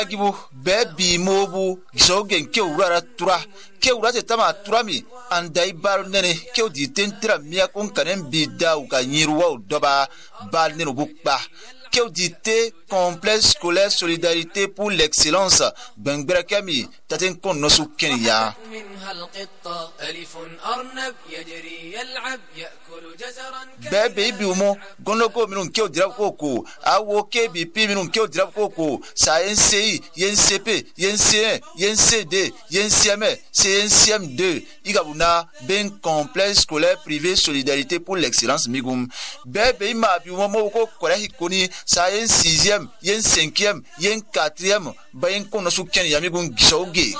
Gibu bebi mobu gisogen keurara tura keura te tama turami andai bar nene keu di tentra mia kon kanen bida u ka nyiruwa doba bal nenu bukba keu di te complexe scolaire solidarité pour l'excellence bengbera kami taten kon nosu kenya bebe biumo gonoko minun keu dirab koko awo kebi pi minun keu dirab koko sa NCI YNCP YNC1 YNCD YNCM CNCM2 igabuna ben complexe scolaire privé solidarité pour l'excellence migum bebe ma biumo moko korehi koni sa yen 6e yen 5e yen 4e bayen kono su ken yamigun gisauge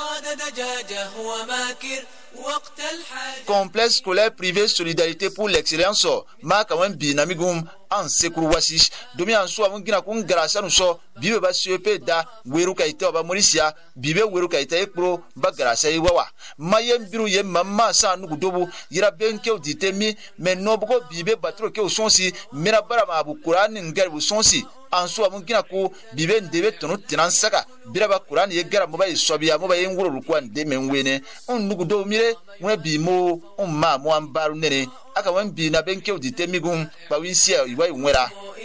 complexe scolaire privé solidarité pour l'excellence ma kawen binamigum en sekuru wasi domi an so amungina kun grasa no so bibe ba CP da weru kaita ba morisia bibe weru kaita ekro ba grasa yiwa mayem biru yem mamma sa nugu dobu yira benke oditemi menobo bibe batro ke osonsi mera bara ma bu Qur'an ngarbu sonsi an so amungina ko bibe ndebe tono tinan saka biraba Qur'an ye gara mo ba isobia mo ba yenwuru ko ande menwene on nugu do mire mo bi mo on ma mo ambaru nene aka wan bi na benke oditemi gun ba winsia iwa nwera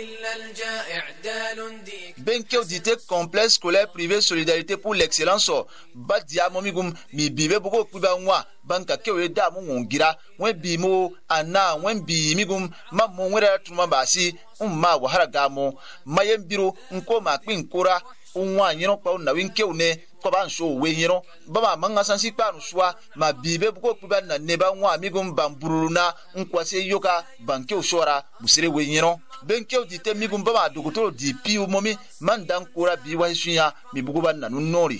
benke odite complexe scolaire privé solidarité pour l'excellence badia momigum mi bibe boko kuba nwa banka kewe da mo ngira wen bi mo ana wen bi migum ma mo nwera tuma basi umma wa haragamo mayem biro nko ma pin kora unwa nyino pa na winke une ko ban so we nyino baba manga sansi pa no swa ma bibe boko kuba na neba nwa migum bamburuna nkwase yoka banke osora busire we nyino benke odite migum baba dogotoro di piu momi mandan kora bi wa sunya mi bugo ban na nori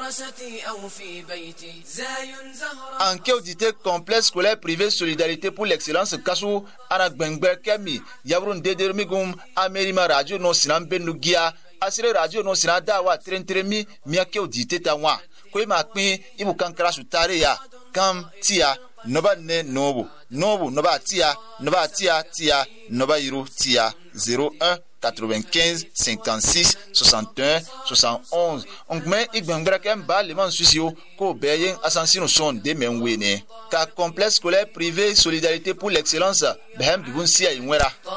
anke odite complexe scolaire privé solidarité pour l'excellence kasu ana gbengber kemi yabrun deder migum amerima radio no sinan benugia asire radio no sinada wa trentremi miake odite tanwa ko ma pin ibu kankara su tare ya kam tia noba ne nobu noba tia tia noba yiru tia 01 95 56 61 71 onkme igbengbra kem ba le man susio ko beyen asansino son de menwene ka complexe scolaire privé solidarité pour l'excellence behem bibun sia inwera